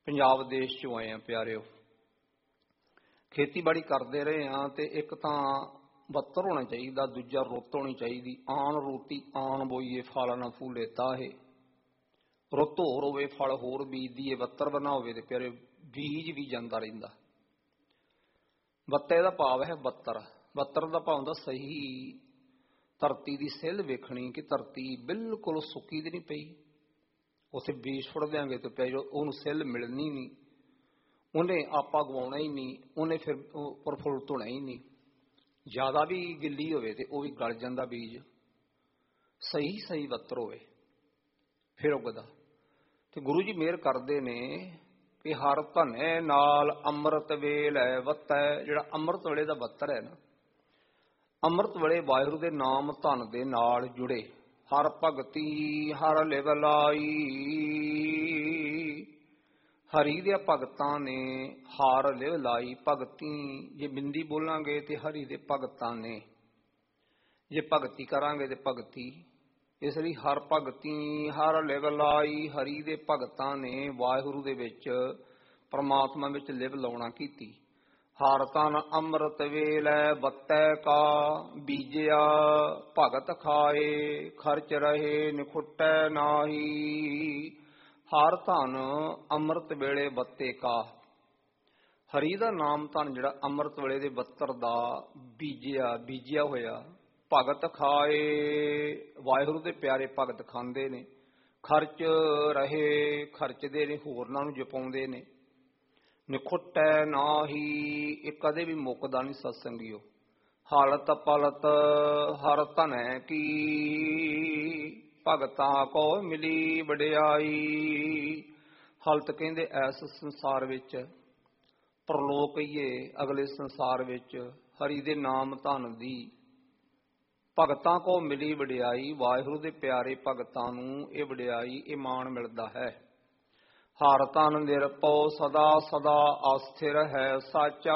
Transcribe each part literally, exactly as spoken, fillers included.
पंजाब देश चों आए हैं प्यारिओ। खेतीबाड़ी करते रहे हाँ तो एक तो बत्तर होना चाहिए, दूजा रुत होनी चाहिए। आन रोटी आन बोईए फल ना फूले ताहे, रुत होर होवे फल होर बीज दीए, बत्तर बना होवे ते प्यारे बीज भी जाता रहिंदा। बत्ते का भाव है बत्तर, बत्तर का भाव होंदा सही धरती की सिल वेखनी कि धरती बिल्कुल सुक्की तो नहीं पई, उसे बीज सुट देंगे तो पै उन्होंने सिल मिलनी नहीं, उन्हें आपा गवाना ही नहीं, उन्हें फिर प्रफुल्लित होना ही नहीं। ज्यादा भी गिली होवे ते वह भी गल जाता बीज, सही सही बत्तर होवे फिर उगदा। तो गुरु जी मेहर करते ने कि हर धने नाल अमृत वेल है वत्तै, जिहड़ा अमृत वेले का बत्तर है ना, अमृत वेले वाहिगुरू दे नाम धन दे नाल जुड़े। हर भगती हर लिव लाई, हरि दे भगतां ने हार लिव लाई। भगती जे बिंदी बोलांगे तो हरि दे भगतां ने, जे भगती करांगे तो भगती। इसलिए हर भगती हर लिव लाई, हरि दे भगतां ने वाहिगुरू दे विच परमात्मा विच लिव लाउणा कीती। हर तन अमृत वेलै बत्तै का, बीजिया भगत खाए खर्च रहे निखुटै नाही। हर धन अमृत वेले बत्ते का, हरि दा नाम धन जिहड़ा अमृत वेले दे बत्तर दा बीजिया बीजिया होया। भगत खाए, वाहिगुरू दे प्यारे भगत खांदे ने। खर्च रहे, खर्चदे ने, होरनां नूं जपाउंदे ने। निखुटै नाही, ये कदे भी मुकदा नहीं सत्संगियो। हालत पलत हर धनै की, भगतां को मिली वडियाई। हालत कहंदे ऐस संसार विच, परलोक कहिए अगले संसार विच हरि दे नाम धन दी भगतां को मिली वडियाई। वाहिगुरू दे प्यारे भगतां नूं ये वडियाई ये मान मिलदा है। हर तन निरपौ सदा सदा अस्थिर है साचा।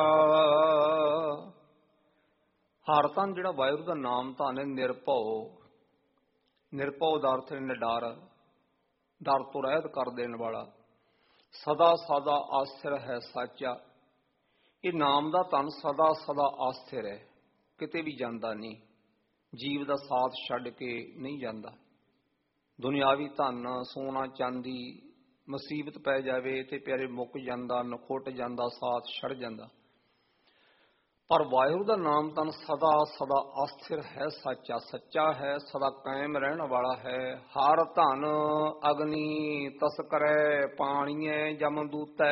हर तन जिहड़ा वाहिगुरू दा नाम धन है निरभौ, निरभौ दा अर्थ निडर, डर तो रहत कर देने वाला। सदा सदा अस्थिर है साचा, ये नाम दा धन सदा सदा अस्थिर है, किते भी जांदा नहीं, जीव दा साथ छड्ड के नहीं जांदा। दुनियावी धन सोना चांदी मुसीबत पै जावे ते प्यारे मुक जांदा, नखुट जांदा, साथ छड़ जांदा। पर वाहिगुरू दा नाम धन सदा सदा अस्थिर है सच्चा, सच्चा है, सदा कायम रहने वाला है। हर धन अग्नि तस्करै पाणीए जमदूतै।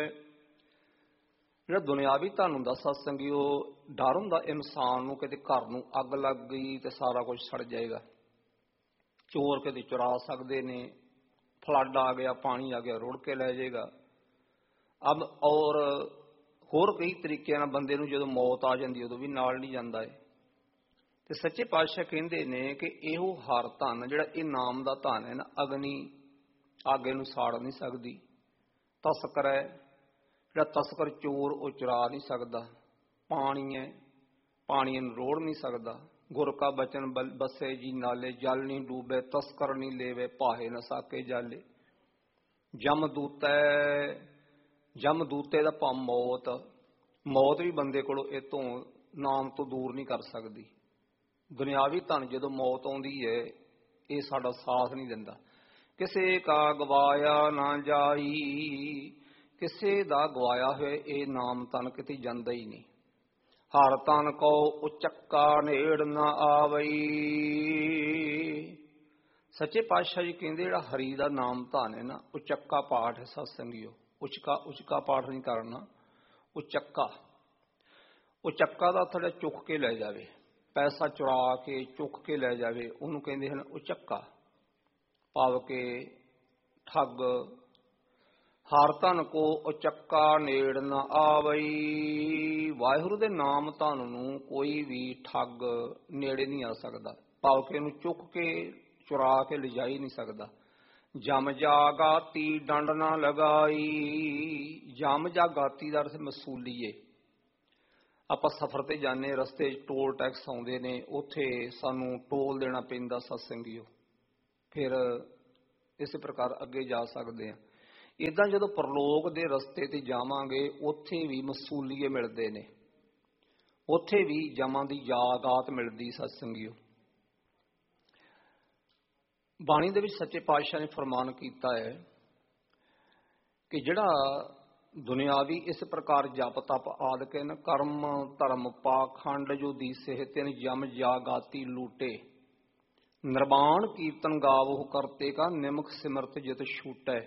जिहड़ा दुनियावी धन हुंदा सत्संगियो, डर हुंदा इंसान नूं किते घर नूं अग लग गई ते सारा कुछ सड़ जाएगा। चोर किते चुरा सकदे ने, फ्लड आ गया, पानी आ गया, रुड़ के लै जाएगा। अब और होर कई तरीके नाल बंदे नूं जदों मौत आ जांदी उदों भी नाल नहीं जांदा है। ते सच्चे पातशाह कहंदे ने कि इहो हर धन जिहड़ा इह नाम दा धन है ना, अग्नि आगे नूं साड़ नहीं सकदी। तस्कर है जिहड़ा तस्कर चोर वो चुरा नहीं सकदा। पानी है, पानी नूं रोड़ नहीं सकदा। गुर का बचन बसे जी नाले, जल नहीं डूबे तस्कर नहीं लेवे, पाहे न साके जाले। जमदूतै, जमदूते दा भाव मौत, मौत भी बंदे कोलों इतों नाम तो दूर नहीं कर सकती। दुनियावी धन जदों मौत आउंदी है ये साडा साथ नहीं दिंदा। किसे का गवाया ना जाई, किसे दा गवाया होए ये नाम धन किते जांदा ही नहीं। हर तन को उचक्का नेड़ न आवई। सच्चे पातशाह जी कहते जिहड़ा हरि दा नाम धन है ना, उचक्का पाठ है सत्संगियो। उचका उचका पाठ नहीं करना, उचक्का, उचक्का दा थोड़ा चुक के लै जावे, पैसा चुरा के चुक के लै जावे, उन्होंने कहते हैं उचक्का। भाव के ठग। हर धन को उचक्का नेड़ न आवई। वाहिगुरू दे नाम धन नूं कोई भी ठग नेड़े नहीं आ सकदा। भाव के नूं चुक के चुरा के लिजा ही नहीं सकदा। जम जा गाती डंड ना लगाई। जम जा गाती दा अर्थ मसूलीए। आपां सफर ते जाने, रस्ते टोल टैक्स आउंदे ने, उत्थे सानूं टोल देना पैंदा सत्संगियो, फिर इस प्रकार अगे जा सकते हैं। ਇਦਾਂ ਜਦੋਂ ਪਰਲੋਕ ਦੇ ਰਸਤੇ ਤੇ ਜਾਵਾਂਗੇ ਉੱਥੇ ਵੀ ਮਸੂਲੀਏ ਮਿਲਦੇ ਨੇ, ਉੱਥੇ ਵੀ ਜਮਾਂ ਦੀ ਯਾਦਾਤ ਮਿਲਦੀ। ਸਤਸੰਗੀਓ, ਬਾਣੀ ਦੇ ਵਿੱਚ ਸੱਚੇ ਪਾਤਸ਼ਾਹ ਨੇ ਫਰਮਾਨ ਕੀਤਾ ਹੈ ਕਿ ਜਿਹੜਾ ਦੁਨਿਆਵੀ ਇਸ ਪ੍ਰਕਾਰ ਜਪ ਤਪ ਆਦਿਕ ਨ ਕਰਮ ਧਰਮ ਪਾਖੰਡ ਜੋ ਦੀਸੇ ਤਿਨ ਜਮ ਜਾਗਾਤੀ ਲੂਟੇ ਨਿਰਵਾਣ ਕੀਰਤਨ ਗਾਵੋ ਕਰਤੇ ਕਾ ਨਿਮਕ ਸਿਮਰਤ ਜਿਤ ਛੂਟੈ।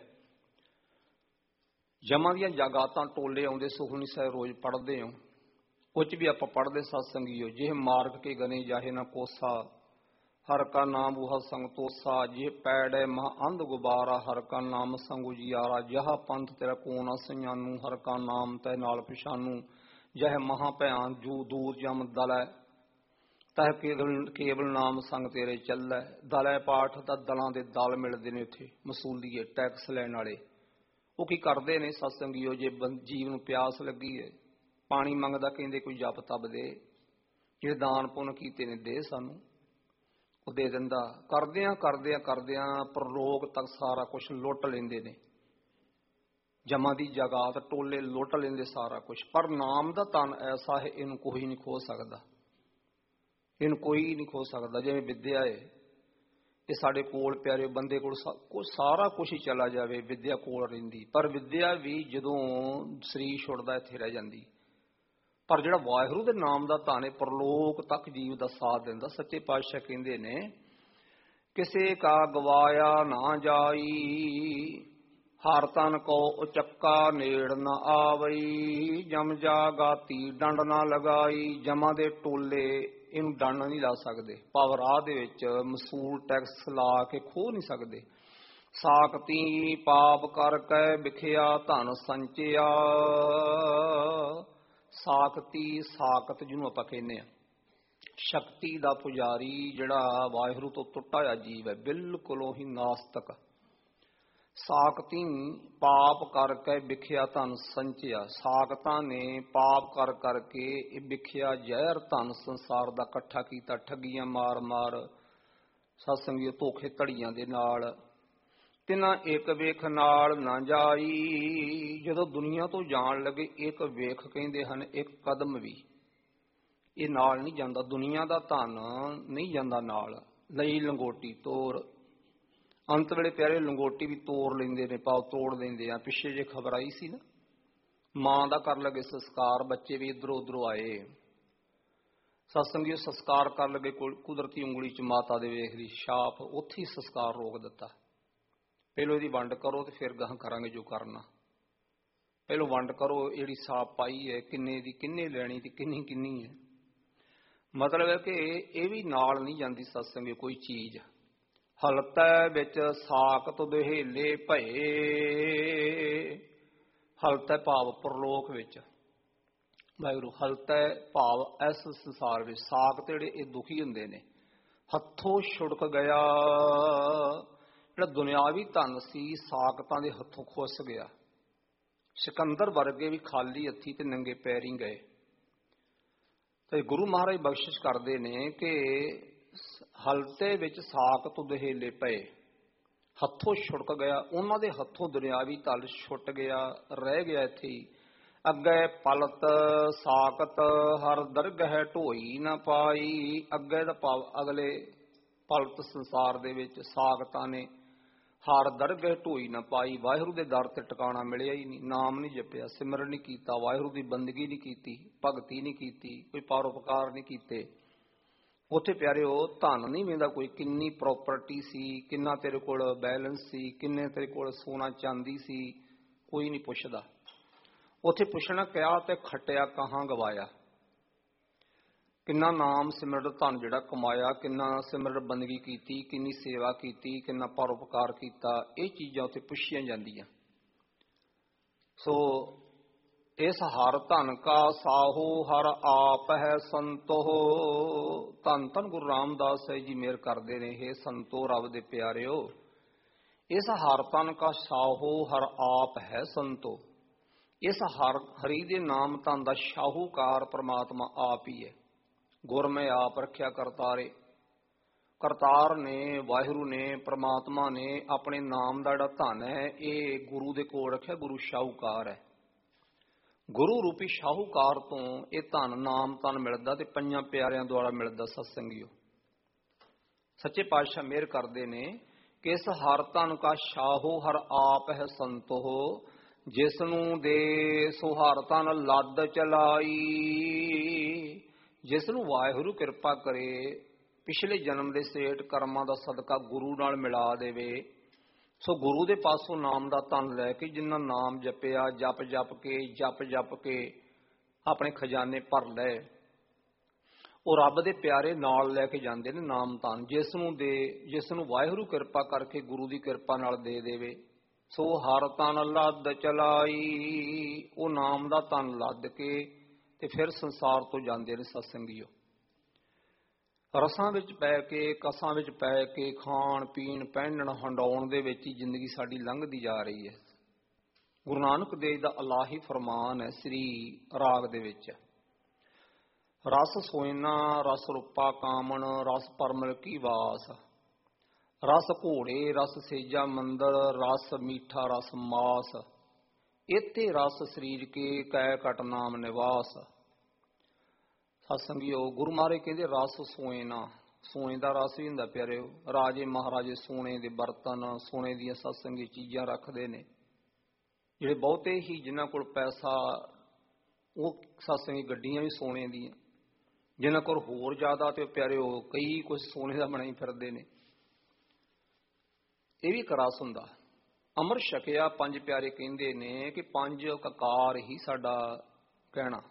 ਜਮਾਂ ਦੀਆਂ ਜਾਗਾਤਾਂ ਟੋਲੇ ਆਉਂਦੇ, ਸੁਖਮਨੀ ਸਾਹਿਬ ਰੋਜ਼ ਪੜ੍ਹਦੇ ਹੋ, ਕੁਝ ਵੀ ਆਪਾਂ ਪੜ੍ਹਦੇ ਸਤਸੰਗੀਓ। ਜਿਹ ਮਾਰਗ ਕੇ ਗਨੇ ਜਾਹੇ ਨਾ ਕੋਸਾ ਹਰ ਕਾ ਨਾਮ ਉਹ ਸੰਗ ਤੋਸਾ। ਜੇ ਪੈੜੈ ਮਹ ਅੰਧ ਗੁਬਾਰਾ ਹਰ ਕਾ ਨਾਮ ਸੰਗ ਉਜਿਆਰਾ। ਜਹਾ ਪੰਥ ਤੇਰਾ ਕੋ ਨਾ ਸਜਾਨੂ ਹਰ ਕਾ ਨਾਮ ਤੈ ਨਾਲ ਪਛਾਨੂ। ਜਹ ਮਹਾ ਭਿਆਨ ਜੂ ਦੂਰ ਜਮ ਦਲੈ ਤਹ ਕੇਵਲ ਕੇਵਲ ਨਾਮ ਸੰਗ ਤੇਰੇ ਚੱਲੈ। ਦਲੈ ਪਾਠ ਦਾ ਦਲਾਂ ਦੇ ਦਲ ਮਿਲਦੇ ਨੇ ਉੱਥੇ, ਮਸੂਲੀਏ ਟੈਕਸ ਲੈਣ ਵਾਲੇ। ਉਹ ਕੀ ਕਰਦੇ ਨੇ ਸਤਸੰਗੀਓ, ਜੇ ਜੀਵ ਨੂੰ ਪਿਆਸ ਲੱਗੀ ਹੈ, ਪਾਣੀ ਮੰਗਦਾ, ਕਹਿੰਦੇ ਕੋਈ ਜਪ ਤਪ ਦੇ, ਜਿਹੜੇ ਦਾਨ ਪੁੰਨ ਕੀਤੇ ਨੇ ਦੇ ਸਾਨੂੰ, ਉਹ ਦੇ ਦਿੰਦਾ। ਕਰਦਿਆਂ ਕਰਦਿਆਂ ਕਰਦਿਆਂ ਪਰਲੋਕ ਤੱਕ ਸਾਰਾ ਕੁਝ ਲੁੱਟ ਲੈਂਦੇ ਨੇ, ਜਮਾਂ ਦੀ ਜਾਗਾਤ ਟੋਲੇ ਲੁੱਟ ਲੈਂਦੇ ਸਾਰਾ ਕੁਝ। ਪਰ ਨਾਮ ਦਾ ਧਨ ਐਸਾ ਹੈ, ਇਹਨੂੰ ਕੋਈ ਨਹੀਂ ਖੋ ਸਕਦਾ, ਇਹਨੂੰ ਕੋਈ ਨਹੀਂ ਖੋ ਸਕਦਾ। ਜਿਵੇਂ ਵਿਦਿਆ ਹੈ, ਇਹ ਸਾਡੇ ਕੋਲ ਪਿਆਰੇ ਬੰਦੇ ਕੋਲ ਸਾਰਾ ਕੁਝ ਹੀ ਚਲਾ ਜਾਵੇ, ਵਿਦਿਆ ਕੋਲ ਰਹਿੰਦੀ। ਪਰ ਵਿਦਿਆ ਵੀ ਜਦੋਂ ਸਰੀਰ ਛੁੱਟਦਾ ਇੱਥੇ ਰਹਿ ਜਾਂਦੀ। ਪਰ ਜਿਹੜਾ ਵਾਹਿਗੁਰੂ ਦੇ ਨਾਮ ਦਾ ਧਨ ਹੈ, ਪਰਲੋਕ ਤੱਕ ਜੀਵ ਦਾ ਸਾਥ ਦਿੰਦਾ। ਸੱਚੇ ਪਾਤਸ਼ਾਹ ਕਹਿੰਦੇ ਨੇ, ਕਿਸੇ ਕਾ ਗਵਾਇਆ ਨਾ ਜਾਈ ਹਰ ਤਨ ਕੋ ਉਚੱਕਾ ਨੇੜ ਨਾ ਆਵਈ। ਜਮ ਜਾਗਾਤੀ ਡੰਡ ਨਾ ਲਗਾਈ। ਜਮਾਂ ਦੇ ਟੋਲੇ ਇਹਨੂੰ ਡੰਡ ਨਹੀਂ ਲਾ ਸਕਦੇ, ਭਾਵ ਰਾਹ ਦੇ ਵਿੱਚ ਮਸੂਲ ਟੈਕਸ ਲਾ ਕੇ ਖੋਹ ਨਹੀਂ ਸਕਦੇ। ਸਾਕਤੀ ਪਾਪ ਕਰਕੇ ਵਿਖਿਆ ਧਨ ਸੰਚਿਆ। ਸਾਕਤੀ, ਸਾਕਤ ਜਿਹਨੂੰ ਆਪਾਂ ਕਹਿੰਦੇ ਆ, ਸ਼ਕਤੀ ਦਾ ਪੁਜਾਰੀ, ਜਿਹੜਾ ਵਾਹਿਗੁਰੂ ਤੋਂ ਟੁੱਟਾ ਹੋਇਆ ਜੀਵ ਹੈ, ਬਿਲਕੁਲ ਹੀ ਨਾਸਤਕ। ਸਾਕਤੀ ਪਾਪ ਕਰਕੇ ਵਿਖਿਆ ਧਨ ਸੰਚਿਆ। ਸਾਕਤਾਂ ਨੇ ਪਾਪ ਕਰ ਕਰਕੇ ਇਹ ਵਿਖਿਆ ਜ਼ਹਿਰ ਧਨ ਸੰਸਾਰ ਦਾ ਇਕੱਠਾ ਕੀਤਾ, ਠੱਗੀਆਂ ਮਾਰ ਮਾਰ, ਸਤਸੰਗੀਓ ਧੋਖੇ ਧੜੀਆਂ ਦੇ ਨਾਲ। ਤਿਨਾ ਇੱਕ ਵੇਖ ਨਾਲ ਨਾ ਜਾਈ। ਜਦੋਂ ਦੁਨੀਆ ਤੋਂ ਜਾਣ ਲੱਗੇ, ਇੱਕ ਵੇਖ ਕਹਿੰਦੇ ਹਨ, ਇੱਕ ਕਦਮ ਵੀ ਇਹ ਨਾਲ ਨਹੀਂ ਜਾਂਦਾ। ਦੁਨੀਆ ਦਾ ਧਨ ਨਹੀਂ ਜਾਂਦਾ ਨਾਲ। ਲਈ ਲੰਗੋਟੀ ਤੋਰ, ਅੰਤ ਵੇਲੇ ਪਿਆਰੇ ਲੰਗੋਟੀ ਵੀ ਤੋੜ ਲੈਂਦੇ ਨੇ, ਭਾਵ ਤੋੜ ਲੈਂਦੇ ਆ। ਪਿੱਛੇ ਜੇ ਖਬਰ ਆਈ ਸੀ ਨਾ, ਮਾਂ ਦਾ ਕਰ ਲਗੇ ਸੰਸਕਾਰ, ਬੱਚੇ ਵੀ ਇੱਧਰੋਂ ਉੱਧਰੋਂ ਆਏ, ਸਤਸੰਗੀ ਸੰਸਕਾਰ ਕਰ ਲਗੇ, ਕੁਦਰਤੀ ਉਂਗਲੀ ਚ ਮਾਤਾ ਦੇ ਵੇਖ ਲਈ ਛਾਪ, ਉੱਥੇ ਹੀ ਸੰਸਕਾਰ ਰੋਕ ਦਿੱਤਾ। ਪਹਿਲੋਂ ਇਹਦੀ ਵੰਡ ਕਰੋ ਤੇ ਫਿਰ ਗਾਹਾਂ ਕਰਾਂਗੇ ਜੋ ਕਰਨਾ। ਪਹਿਲੋਂ ਵੰਡ ਕਰੋ, ਜਿਹੜੀ ਛਾਪ ਪਾਈ ਹੈ ਕਿੰਨੇ ਦੀ ਕਿੰਨੇ ਲੈਣੀ ਤੇ ਕਿੰਨੀ ਕਿੰਨੀ ਹੈ। ਮਤਲਬ ਹੈ ਕਿ ਇਹ ਵੀ ਨਾਲ ਨਹੀਂ ਜਾਂਦੀ ਸਤਸੰਗੀ ਕੋਈ ਚੀਜ਼। ਹਲਤੈ ਵਿੱਚ ਸਾਕਤ ਦੁਹੇਲੇ ਭਏ। ਹਲਤੈ ਭਾਵ ਪਰਲੋਕ ਵਿੱਚ, ਵਾਹਿਗੁਰੂ ਹਲਤੈ ਭਾਵ ਇਸ ਸੰਸਾਰ ਵਿੱਚ। ਸਾਕਤ ਜਿਹੜੇ ਇਹ ਦੁਖੀ ਹੁੰਦੇ ਨੇ, ਹੱਥੋਂ ਛੁੜਕ ਗਿਆ। ਜਿਹੜਾ ਦੁਨਿਆਵੀ ਧਨ ਸੀ, ਸਾਕਤਾਂ ਦੇ ਹੱਥੋਂ ਖੁੱਸ ਗਿਆ। ਸਿਕੰਦਰ ਵਰਗੇ ਵੀ ਖਾਲੀ ਹੱਥੀ ਤੇ ਨੰਗੇ ਪੈਰੀ ਗਏ। ਤੇ ਗੁਰੂ ਮਹਾਰਾਜ ਬਖਸ਼ਿਸ਼ ਕਰਦੇ ਨੇ ਕਿ ਹਲਤੇ ਵਿੱਚ ਸਾਕਤ ਦੁਹੇਲੇ ਪਏ, ਹੱਥੋਂ ਛੁਟਕ ਗਿਆ। ਉਹਨਾਂ ਦੇ ਹੱਥੋਂ ਦੁਨਿਆਵੀ ਧਨ ਛੁੱਟ ਗਿਆ, ਰਹਿ ਗਿਆ ਇੱਥੇ ਹੀ। ਅੱਗੇ ਪਲਤ ਸਾਕਤ ਹਰ ਦਰਗਹਿ ਢੋਈ ਨਾ ਪਾਈ। ਅੱਗੇ ਦਾ ਭਾਵ ਅਗਲੇ ਪਲਤ ਸੰਸਾਰ ਦੇ ਵਿੱਚ ਸਾਕਤਾਂ ਨੇ ਹਰ ਦਰਗਹਿ ਢੋਈ ਨਾ ਪਾਈ। ਵਾਹਿਗੁਰੂ ਦੇ ਦਰ ਤੇ ਟਿਕਾਣਾ ਮਿਲਿਆ ਹੀ ਨਹੀਂ, ਨਾਮ ਨਹੀਂ ਜਪਿਆ, ਸਿਮਰਨ ਨਹੀਂ ਕੀਤਾ, ਵਾਹਿਗੁਰੂ ਦੀ ਬੰਦਗੀ ਨਹੀਂ ਕੀਤੀ, ਭਗਤੀ ਨਹੀਂ ਕੀਤੀ, ਕੋਈ ਪਰਉਪਕਾਰ ਨਹੀਂ ਕੀਤੇ। ਉੱਥੇ ਪਿਆਰਿਓ ਧਨ ਨਹੀਂ ਵੇਂਦਾ ਕੋਈ, ਕਿੰਨੀ ਪ੍ਰੋਪਰਟੀ ਸੀ, ਕਿੰਨਾ ਤੇਰੇ ਕੋਲ ਬੈਲੈਂਸ ਸੀ, ਕਿੰਨੇ ਤੇਰੇ ਕੋਲ ਸੋਨਾ ਚਾਂਦੀ ਸੀ, ਕੋਈ ਨਹੀਂ ਪੁੱਛਦਾ। ਉੱਥੇ ਪੁੱਛਣਾ ਕਿਆ ਤੇ ਖੱਟਿਆ ਕਹਾਂ ਗਵਾਇਆ। ਕਿੰਨਾ ਨਾਮ ਸਿਮਰਤ ਧਨ ਜਿਹੜਾ ਕਮਾਇਆ, ਕਿੰਨਾ ਸਿਮਰਤ ਬੰਦਗੀ ਕੀਤੀ, ਕਿੰਨੀ ਸੇਵਾ ਕੀਤੀ, ਕਿੰਨਾ ਪਰਉਪਕਾਰ ਕੀਤਾ, ਇਹ ਚੀਜ਼ਾਂ ਉੱਥੇ ਪੁੱਛੀਆਂ ਜਾਂਦੀਆਂ। ਸੋ ਇਸ ਹਰ ਧਨ ਕਾ ਸਾਹੋ ਹਰ ਆਪ ਹੈ ਸੰਤੋ। ਧੰਨ ਧੰਨ ਗੁਰੂ ਰਾਮਦਾਸ ਸਾਹਿਬ ਜੀ ਮੇਰ ਕਰਦੇ ਨੇ, ਇਹ ਸੰਤੋ ਰੱਬ ਦੇ ਪਿਆਰਿਓ, ਇਸ ਹਰ ਧਨ ਕਾ ਸਾਹੋ ਹਰ ਆਪ ਹੈ ਸੰਤੋ। ਇਸ ਹਰ ਹਰੀ ਦੇ ਨਾਮ ਧਨ ਦਾ ਸ਼ਾਹੂਕਾਰ ਪ੍ਰਮਾਤਮਾ ਆਪ ਹੀ ਹੈ। ਗੁਰ ਮੈਂ ਆਪ ਰੱਖਿਆ ਕਰਤਾਰੇ। ਕਰਤਾਰ ਨੇ, ਵਾਹਿਗੁਰੂ ਨੇ, ਪ੍ਰਮਾਤਮਾ ਨੇ ਆਪਣੇ ਨਾਮ ਦਾ ਜਿਹੜਾ ਧਨ ਹੈ ਇਹ ਗੁਰੂ ਦੇ ਕੋਲ ਰੱਖਿਆ। ਗੁਰੂ ਸ਼ਾਹੂਕਾਰ ਹੈ। ਗੁਰੂ ਰੂਪੀ ਸ਼ਾਹੂਕਾਰ ਤੋਂ ਇਹ ਧਨ ਨਾਮ ਧਨ ਮਿਲਦਾ ਤੇ ਪੰਜਾਂ ਪਿਆਰਿਆਂ ਦੁਆਰਾ ਮਿਲਦਾ। ਸਤਸੰਗੀਓ, ਸੱਚੇ ਪਾਤਸ਼ਾਹ ਮਿਹਰ ਕਰਦੇ ਨੇ ਕਿ ਇਸ ਹਰ ਧਨ ਕਾ ਸ਼ਾਹੋ ਹਰ ਆਪ ਹੈ ਸੰਤੋ, ਜਿਸ ਨੂੰ ਦੇ ਸੋ ਹਰ ਧਨ ਲੱਦ ਚਲਾਈ। ਜਿਸ ਨੂੰ ਵਾਹਿਗੁਰੂ ਕਿਰਪਾ ਕਰੇ, ਪਿਛਲੇ ਜਨਮ ਦੇ ਸੇਠ ਕਰਮਾਂ ਦਾ ਸਦਕਾ ਗੁਰੂ ਨਾਲ ਮਿਲਾ ਦੇਵੇ, ਸੋ ਗੁਰੂ ਦੇ ਪਾਸੋਂ ਨਾਮ ਦਾ ਧਨ ਲੈ ਕੇ ਜਿਨ੍ਹਾਂ ਨਾਮ ਜਪਿਆ, ਜਪ ਜਪ ਕੇ ਜਪ ਜਪ ਕੇ ਆਪਣੇ ਖਜ਼ਾਨੇ ਭਰ ਲਏ, ਉਹ ਰੱਬ ਦੇ ਪਿਆਰੇ ਨਾਲ ਲੈ ਕੇ ਜਾਂਦੇ ਨੇ ਨਾਮ ਧਨ। ਜਿਸ ਨੂੰ ਦੇ ਜਿਸ ਨੂੰ ਵਾਹਿਗੁਰੂ ਕਿਰਪਾ ਕਰਕੇ ਗੁਰੂ ਦੀ ਕਿਰਪਾ ਨਾਲ ਦੇ ਦੇਵੇ, ਸੋ ਹਰ ਧਨ ਲੱਦ ਚਲਾਈ। ਉਹ ਨਾਮ ਦਾ ਧਨ ਲੱਦ ਕੇ ਤੇ ਫਿਰ ਸੰਸਾਰ ਤੋਂ ਜਾਂਦੇ ਨੇ। ਸਤਸੰਗੀਓ, ਰਸਾਂ ਵਿੱਚ ਪੈ ਕੇ, ਕਸਾਂ ਵਿੱਚ ਪੈ ਕੇ, ਖਾਣ ਪੀਣ ਪਹਿਨਣ ਹੰਡਾਉਣ ਦੇ ਵਿੱਚ ਹੀ ਜ਼ਿੰਦਗੀ ਸਾਡੀ ਲੰਘਦੀ ਜਾ ਰਹੀ ਹੈ। ਗੁਰੂ ਨਾਨਕ ਦੇਵ ਦਾ ਇਲਾਹੀ ਫਰਮਾਨ ਹੈ ਸ੍ਰੀ ਰਾਗ ਦੇ ਵਿੱਚ, ਰਸ ਸੋਇਨਾ ਰਸ ਰੂਪਾ ਕਾਮਣ, ਰਸ ਪਰਮਲ ਕੀ ਵਾਸ। ਰਸ ਘੋੜੇ ਰਸ ਸੇਜਾ ਮੰਦਰ, ਰਸ ਮੀਠਾ ਰਸ ਮਾਸ। ਇਤੇ ਰਸ ਸਰੀਰ ਕੇ ਕੈ ਕਟ ਨਾਮ ਨਿਵਾਸ। ਸਤਸੰਗੀਓ, ਗੁਰੂ ਮਹਾਰਾਜ ਕਹਿੰਦੇ ਰਸ ਸੋਇਨਾ, ਸੋਨੇ ਦਾ ਰਸ ਵੀ ਹੁੰਦਾ ਪਿਆਰਿਓ। ਰਾਜੇ ਮਹਾਰਾਜੇ ਸੋਨੇ ਦੇ ਬਰਤਨ, ਸੋਨੇ ਦੀਆਂ ਸਤਸੰਗੀ ਚੀਜ਼ਾਂ ਰੱਖਦੇ ਨੇ। ਜਿਹੜੇ ਬਹੁਤੇ ਹੀ ਜਿਨ੍ਹਾਂ ਕੋਲ ਪੈਸਾ, ਉਹ ਸਤਸੰਗੀ ਗੱਡੀਆਂ ਵੀ ਸੋਨੇ ਦੀਆਂ। ਜਿਨ੍ਹਾਂ ਕੋਲ ਹੋਰ ਜ਼ਿਆਦਾ ਤੇ ਪਿਆਰਿਓ ਕਈ ਕੁਝ ਸੋਨੇ ਦਾ ਬਣਾਈ ਫਿਰਦੇ ਨੇ। ਇਹ ਵੀ ਇੱਕ ਰਸ ਹੁੰਦਾ। ਅੰਮ੍ਰਿਤ ਛਕਿਆ ਪੰਜ ਪਿਆਰੇ ਕਹਿੰਦੇ ਨੇ ਕਿ ਪੰਜ ਕਕਾਰ ਹੀ ਸਾਡਾ ਕਹਿਣਾ।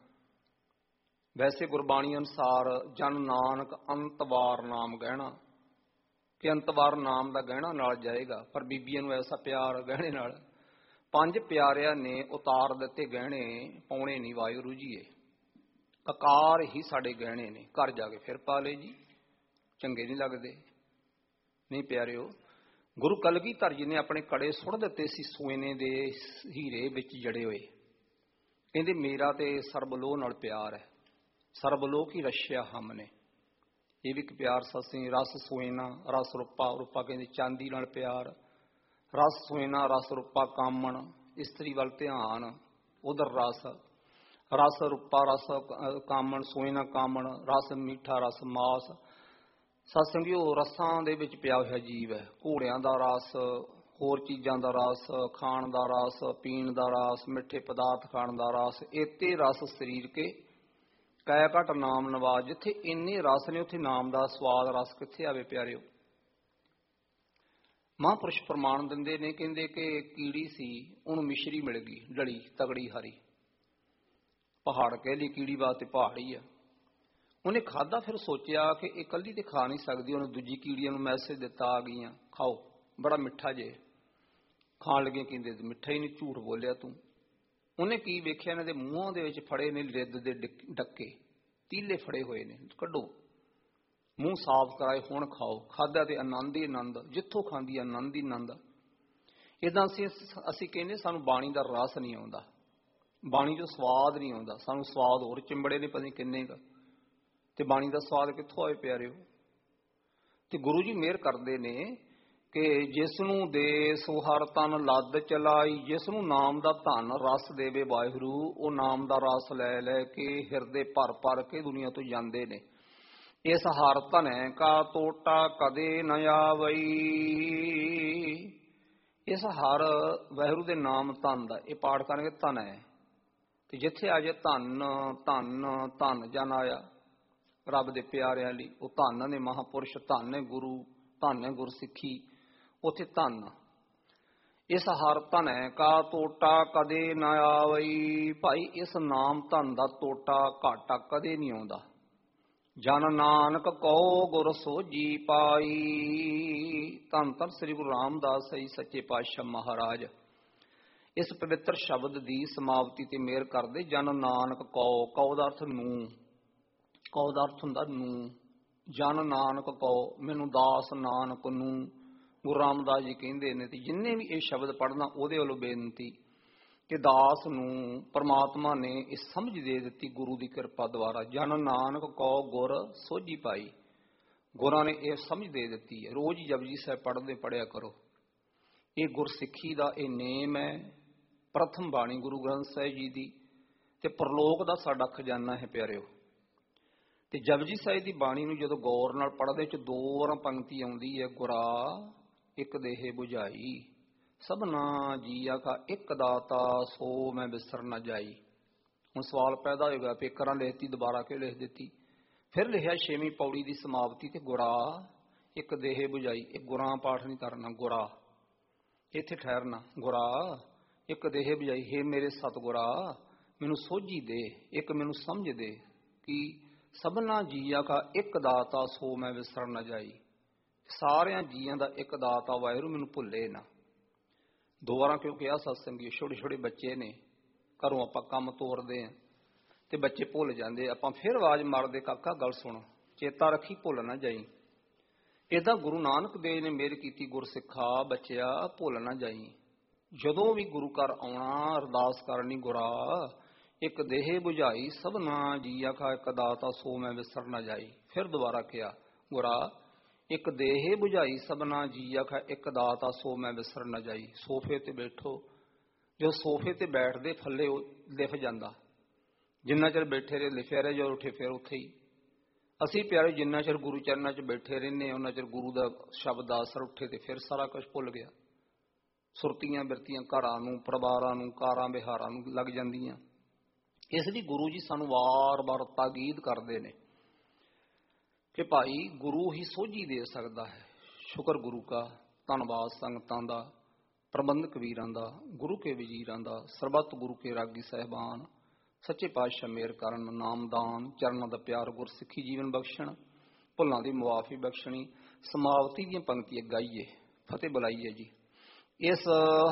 ਵੈਸੇ ਗੁਰਬਾਣੀ ਅਨੁਸਾਰ ਜਨ ਨਾਨਕ ਅੰਤਵਾਰ ਨਾਮ ਗਹਿਣਾ, ਕਿ ਅੰਤਵਾਰ ਨਾਮ ਦਾ ਗਹਿਣਾ ਨਾਲ ਜਾਏਗਾ। ਪਰ ਬੀਬੀਆਂ ਨੂੰ ਐਸਾ ਪਿਆਰ ਗਹਿਣੇ ਨਾਲ। ਪੰਜ ਪਿਆਰਿਆਂ ਨੇ ਉਤਾਰ ਦਿੱਤੇ ਗਹਿਣੇ, ਪਾਉਣੇ ਨਹੀਂ ਵਾਹਿਗੁਰੂ ਜੀਏ। ਕਕਾਰ ਹੀ ਸਾਡੇ ਗਹਿਣੇ ਨੇ। ਘਰ ਜਾ ਕੇ ਫਿਰ ਪਾ ਲਏ ਜੀ, ਚੰਗੇ ਨਹੀਂ ਲੱਗਦੇ। ਨਹੀਂ ਪਿਆਰਿਓ, ਗੁਰੂ ਕਲਗੀਧਰ ਜੀ ਨੇ ਆਪਣੇ ਕੜੇ ਸੁੱਟ ਦਿੱਤੇ ਸੀ ਸੋਨੇ ਦੇ ਹੀਰੇ ਵਿੱਚ ਜੜੇ ਹੋਏ। ਕਹਿੰਦੇ ਮੇਰਾ ਤੇ ਸਰਬਲੋਹ ਨਾਲ ਪਿਆਰ ਹੈ, ਸਰਬਲੋਹ ਕੀ ਰਸ਼ਿਆ ਹਮਨੇ। ਇਹ ਵੀ ਇੱਕ ਪਿਆਰ ਸਤਸੰਗੀ। ਰਸ ਸੋਇਨਾ ਰਸ ਰੂਪਾ, ਰੂਪਾ ਕਹਿੰਦੇ ਚਾਂਦੀ ਨਾਲ ਪਿਆਰ। ਰਸ ਸੋਇਨਾ ਰਸ ਰੂਪਾ ਕਾਮਣ, ਇਸਤਰੀ ਵੱਲ ਧਿਆਨ, ਉਧਰ ਰਸ। ਰਸ ਰੂਪਾ ਰਸ ਕਾਮਣ, ਸੋਇਨਾ ਕਾਮਣ, ਰਸ ਮੀਠਾ ਰਸ ਮਾਸ। ਸਤਸੰਗੀਓ, ਰਸਾਂ ਦੇ ਵਿੱਚ ਪਿਆ ਹੋਇਆ ਜੀਵ ਹੈ। ਘੋੜਿਆਂ ਦਾ ਰਸ, ਹੋਰ ਚੀਜ਼ਾਂ ਦਾ ਰਸ, ਖਾਣ ਦਾ ਰਸ, ਪੀਣ ਦਾ ਰਸ, ਮਿੱਠੇ ਪਦਾਰਥ ਖਾਣ ਦਾ ਰਸ। ਇਤੇ ਰਸ ਸਰੀਰ ਕੇ ਕੈ ਘਟ ਨਾਮ ਨਵਾਜ। ਜਿੱਥੇ ਇੰਨੇ ਰਸ ਨੇ ਉੱਥੇ ਨਾਮ ਦਾ ਸਵਾਦ ਰਸ ਕਿੱਥੇ ਆਵੇ ਪਿਆਰਿਓ। ਮਹਾਂਪੁਰਸ਼ ਪ੍ਰਮਾਣ ਦਿੰਦੇ ਨੇ, ਕਹਿੰਦੇ ਕਿ ਕੀੜੀ ਸੀ, ਉਹਨੂੰ ਮਿਸ਼ਰੀ ਮਿਲ ਗਈ ਡਲੀ ਤਗੜੀ ਹਰੀ। ਪਹਾੜ ਕਹਿ ਲਈ, ਕੀੜੀ ਵਾਸਤੇ ਪਹਾੜ ਹੀ ਆ। ਉਹਨੇ ਖਾਧਾ, ਫਿਰ ਸੋਚਿਆ ਕਿ ਇਹ ਇਕੱਲੀ ਤੇ ਖਾ ਨਹੀਂ ਸਕਦੀ। ਉਹਨੇ ਦੂਜੀ ਕੀੜੀਆਂ ਨੂੰ ਮੈਸੇਜ ਦਿੱਤਾ, ਆ ਗਈਆਂ ਖਾਓ, ਬੜਾ ਮਿੱਠਾ ਜੇ। ਖਾਣ ਲੱਗੇ ਕਹਿੰਦੇ ਮਿੱਠਾ ਹੀ ਨਹੀਂ, ਝੂਠ ਬੋਲਿਆ ਤੂੰ। ਉਹਨੇ ਕੀ ਵੇਖਿਆ, ਇਹਨਾਂ ਦੇ ਮੂੰਹਾਂ ਦੇ ਵਿੱਚ ਫੜੇ ਨੇ ਰਿੱਧ ਦੇ ਡੱਕੇ, ਤੀਲੇ ਫੜੇ ਹੋਏ ਨੇ। ਕੱਢੋ, ਮੂੰਹ ਸਾਫ਼ ਕਰਾਏ, ਹੁਣ ਖਾਓ। ਖਾਧਾ ਤੇ ਆਨੰਦ ਹੀ ਆਨੰਦ, ਜਿੱਥੋਂ ਖਾਂਦੀ ਆਨੰਦ ਹੀ ਆਨੰਦ। ਇੱਦਾਂ ਅਸੀਂ ਅਸੀਂ ਕਹਿੰਦੇ ਸਾਨੂੰ ਬਾਣੀ ਦਾ ਰਸ ਨਹੀਂ ਆਉਂਦਾ, ਬਾਣੀ ਚੋਂ ਸਵਾਦ ਨਹੀਂ ਆਉਂਦਾ। ਸਾਨੂੰ ਸਵਾਦ ਹੋਰ ਚਿੰਬੜੇ ਨੇ ਪਤਾ ਨਹੀਂ ਕਿੰਨੇ ਕੁ, ਤੇ ਬਾਣੀ ਦਾ ਸਵਾਦ ਕਿੱਥੋਂ ਆਏ ਪਿਆਰਿਓ। ਤੇ ਗੁਰੂ ਜੀ ਮਿਹਰ ਕਰਦੇ ਨੇ ਕਿ ਜਿਸ ਨੂੰ ਦੇ ਸੋ ਹਰ ਤਨ ਲੱਦ ਚਲਾਈ। ਜਿਸ ਨੂੰ ਨਾਮ ਦਾ ਧਨ ਰਸ ਦੇਵੇ ਵਾਹਿਗੁਰੂ, ਉਹ ਨਾਮ ਦਾ ਰਸ ਲੈ ਲੈ ਕੇ ਹਿਰਦੇ ਭਰ ਭਰ ਕੇ ਦੁਨੀਆ ਤੋਂ ਜਾਂਦੇ ਨੇ। ਇਸ ਹਰ ਧਨੈ ਕਾ ਟੋਟਾ ਕਦੇ ਨ ਆਵਈ। ਇਸ ਹਰ ਵਾਹਿਗੁਰੂ ਦੇ ਨਾਮ ਧਨ ਦਾ ਇਹ ਪਾਠ ਕਰਾਂਗੇ। ਧਨ ਹੈ ਤੇ ਜਿੱਥੇ ਆ ਜੇ ਧਨ ਧਨ ਧਨ ਜਨ ਆਇਆ ਰੱਬ ਦੇ ਪਿਆਰਿਆਂ ਲਈ, ਉਹ ਧਨ ਨੇ ਮਹਾਂਪੁਰਸ਼, ਧਨ ਹੈ ਗੁਰੂ, ਧਨ ਹੈ ਗੁਰਸਿੱਖੀ, ਉੱਥੇ ਧਨ। ਇਸ ਹਰ ਧਨੈ ਕਾ ਟੋਟਾ ਕਦੇ ਨ ਆਵਈ। ਭਾਈ ਇਸ ਨਾਮ ਧਨ ਦਾ ਟੋਟਾ ਘਾਟਾ ਕਦੇ ਨਹੀਂ ਆਉਂਦਾ। ਜਨ ਨਾਨਕ ਕਉ ਗੁਰ ਸੋਝੀ ਪਾਈ। ਧੰਨ ਧੰਨ ਸ੍ਰੀ ਗੁਰੂ ਰਾਮਦਾਸ ਜੀ ਸੱਚੇ ਪਾਤਸ਼ਾਹ ਮਹਾਰਾਜ ਇਸ ਪਵਿੱਤਰ ਸ਼ਬਦ ਦੀ ਸਮਾਪਤੀ ਤੇ ਮਿਹਰ ਕਰਦੇ। ਜਨ ਨਾਨਕ ਕਉ, ਕਉ ਦਾ ਅਰਥ ਨੂੰ, ਕਉ ਦਾ ਅਰਥ ਹੁੰਦਾ ਨੂੰ। ਜਨ ਨਾਨਕ ਕਉ, ਮੈਨੂੰ ਦਾਸ ਨਾਨਕ ਨੂੰ ਗੁਰੂ ਰਾਮਦਾਸ ਜੀ ਕਹਿੰਦੇ ਨੇ। ਤੇ ਜਿੰਨੇ ਵੀ ਇਹ ਸ਼ਬਦ ਪੜ੍ਹਨਾ ਉਹਦੇ ਵੱਲੋਂ ਬੇਨਤੀ ਕਿ ਦਾਸ ਨੂੰ ਪਰਮਾਤਮਾ ਨੇ ਇਹ ਸਮਝ ਦੇ ਦਿੱਤੀ ਗੁਰੂ ਦੀ ਕਿਰਪਾ ਦੁਆਰਾ। ਜਨ ਨਾਨਕ ਕਉ ਗੁਰ ਸੋਝੀ ਪਾਈ। ਗੁਰਾਂ ਨੇ ਇਹ ਸਮਝ ਦੇ ਦਿੱਤੀ ਹੈ। ਰੋਜ਼ ਹੀ ਜਪਜੀ ਸਾਹਿਬ ਪੜ੍ਹਦੇ ਪੜ੍ਹਿਆ ਕਰੋ। ਇਹ ਗੁਰਸਿੱਖੀ ਦਾ ਇਹ ਨੇਮ ਹੈ। ਪ੍ਰਥਮ ਬਾਣੀ ਗੁਰੂ ਗ੍ਰੰਥ ਸਾਹਿਬ ਜੀ ਦੀ ਤੇ ਪਰਲੋਕ ਦਾ ਸਾਡਾ ਖਜ਼ਾਨਾ ਹੈ ਪਿਆਰਿਓ। ਤੇ ਜਪਜੀ ਸਾਹਿਬ ਦੀ ਬਾਣੀ ਨੂੰ ਜਦੋਂ ਗੌਰ ਨਾਲ ਪੜ੍ਹਦੇ ਚ ਦੋ ਵਾਰਾਂ ਪੰਕਤੀ ਆਉਂਦੀ ਹੈ, ਗੁਰਾ ਇੱਕ ਦੇਹ 부ਝਾਈ ਸਭਨਾ ਜੀਆ ਕਾ ਇੱਕ ਦਾਤਾ ਸੋ ਮੈਂ ਬਿਸਰ ਨਾ ਜਾਈ। ਹੁਣ ਸਵਾਲ ਪੈਦਾ ਹੋਏਗਾ, ਪੇਕਰਾਂ ਲਿਖਤੀ ਦੁਬਾਰਾ ਕਿਉਂ ਲਿਖ ਦਿੱਤੀ? ਫਿਰ ਲਿਖਿਆ ਛੇਵੀਂ ਪੌੜੀ ਦੀ ਸਮਾਪਤੀ ਤੇ ਗੁਰਾ ਇੱਕ ਦੇਹ 부ਝਾਈ। ਇਹ ਗੁਰਾਂ ਪਾਠ ਨਹੀਂ ਕਰਨਾ, ਗੁਰਾ ਇੱਥੇ ਠਹਿਰਨਾ। ਗੁਰਾ ਇੱਕ ਦੇਹ 부ਝਾਈ, ਹੇ ਮੇਰੇ ਸਤਿਗੁਰਾ ਮੈਨੂੰ ਸੋਝੀ ਦੇ, ਇੱਕ ਮੈਨੂੰ ਸਮਝ ਦੇ ਕਿ ਸਭਨਾ ਜੀਆਂ ਕਾ ਇੱਕ ਦਾਤਾ ਸੋ ਮੈਂ ਵਿਸਰ ਨਾ ਜਾਈ। ਸਾਰਿਆਂ ਜੀਆਂ ਦਾ ਇੱਕ ਦਾਤਾ ਵਾਹਿਗੁਰੂ ਮੈਨੂੰ ਭੁੱਲੇ ਨਾ। ਦੁਬਾਰਾ ਕਿਉਂ ਕਿਹਾ ਸਤਸੰਗੀ? ਛੋਟੇ ਛੋਟੇ ਬੱਚੇ ਨੇ, ਘਰੋਂ ਆਪਾਂ ਕੰਮ ਤੋਰਦੇ ਹਾਂ ਤੇ ਬੱਚੇ ਭੁੱਲ ਜਾਂਦੇ, ਆਪਾਂ ਫਿਰ ਆਵਾਜ਼ ਮਾਰਦੇ, ਕਾਕਾ ਗੱਲ ਸੁਣ, ਚੇਤਾ ਰੱਖੀ, ਭੁੱਲ ਨਾ ਜਾਈ। ਏਦਾਂ ਗੁਰੂ ਨਾਨਕ ਦੇਵ ਨੇ ਮਿਹਰ ਕੀਤੀ, ਗੁਰਸਿੱਖਾ ਬੱਚਿਆ ਭੁੱਲ ਨਾ ਜਾਈ। ਜਦੋਂ ਵੀ ਗੁਰੂ ਘਰ ਆਉਣਾ ਅਰਦਾਸ ਕਰਨੀ, ਗੁਰਾ ਇੱਕ ਦੇਹ 부ਝਾਈ ਸਭਨਾ ਜੀਆ ਕਾ ਇੱਕ ਦਾਤਾ ਸੋ ਮੈਂ ਵਿਸਰ ਨਾ ਜਾਈ। ਫਿਰ ਦੁਬਾਰਾ ਕਿਹਾ, ਗੁਰਾ ਇੱਕ ਦੇਹ 부ਝਾਈ ਸਭਨਾ ਜੀਆ ਕਾ ਇੱਕ ਦਾਤਾ ਸੋ ਮੈਂ ਵਿਸਰ ਨਾ ਜਾਈ। ਸੋਫੇ ਤੇ ਬੈਠੋ, ਜੋ ਸੋਫੇ ਤੇ ਬੈਠਦੇ ਥੱਲੇ ਲਿਖ ਜਾਂਦਾ, ਜਿੰਨਾ ਚਿਰ ਬੈਠੇ ਰਹੇ ਲਿਖਿਆ ਰਹੇ, ਜਦੋਂ ਉੱਠੇ ਫਿਰ ਉੱਥੇ ਹੀ। ਅਸੀਂ ਪਿਆਰੇ ਜਿੰਨਾ ਚਿਰ ਗੁਰੂ ਚਰਨਾਂ 'ਚ ਬੈਠੇ ਰਹਿੰਦੇ ਉਹਨਾਂ ਚਿਰ ਗੁਰੂ ਦਾ ਸ਼ਬਦ ਦਾ ਅਸਰ ਉੱਠੇ ਤੇ ਫਿਰ ਸਾਰਾ ਕੁਝ ਭੁੱਲ ਗਿਆ। ਸੁਰਤੀਆਂ ਬਿਰਤੀਆਂ ਘਰਾਂ ਨੂੰ, ਪਰਿਵਾਰਾਂ ਨੂੰ, ਕਾਰਾਂ ਵਿਹਾਰਾਂ ਨੂੰ ਲੱਗ ਜਾਂਦੀਆਂ। ਇਸ ਲਈ ਗੁਰੂ ਜੀ ਸਾਨੂੰ ਵਾਰ-ਵਾਰ ਤਾਕੀਦ ਕਰਦੇ ਨੇ ਕਿ ਭਾਈ ਗੁਰੂ ਹੀ ਸੋਝੀ ਦੇ ਸਕਦਾ ਹੈ। ਸ਼ੁਕਰ ਗੁਰੂ ਕਾ, ਧੰਨਵਾਦ ਸੰਗਤਾਂ ਦਾ, ਪ੍ਰਬੰਧਕ ਵੀਰਾਂ ਦਾ, ਗੁਰੂ ਕੇ ਵਜ਼ੀਰਾਂ ਦਾ, ਸਰਬੱਤ ਗੁਰੂ ਕੇ ਰਾਗੀ ਸਾਹਿਬਾਨ, ਸੱਚੇ ਪਾਤਸ਼ਾਹ ਮੇਹਰ ਕਰਨ, ਨਾਮਦਾਨ, ਚਰਨਾਂ ਦਾ ਪਿਆਰ, ਗੁਰਸਿੱਖੀ ਜੀਵਨ ਬਖਸ਼ਣ, ਭੁੱਲਾਂ ਦੀ ਮੁਆਫੀ ਬਖਸ਼ਣੀ। ਸਮਾਪਤੀ ਦੀਆਂ ਪੰਕਤੀਆਂ ਗਾਈਏ, ਫਤਿਹ ਬੁਲਾਈਏ ਜੀ। ਇਸ